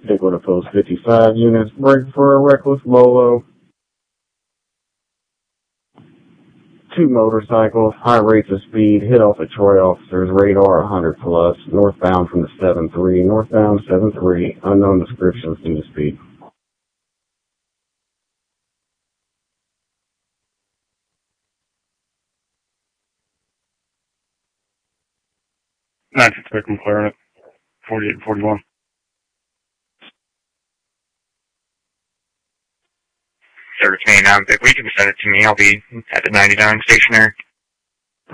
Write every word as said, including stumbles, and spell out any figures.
Ubiquitous Post fifty-five units, break for a reckless Lolo. Two motorcycles, high rates of speed, hit off a Troy officers, radar one hundred plus, northbound from the seven three, northbound seven three, unknown descriptions due to speed. nine six Victim clearing it, forty-eight and forty-one. Service main, um, if we can send it to me, I'll be at the ninety-nine stationary.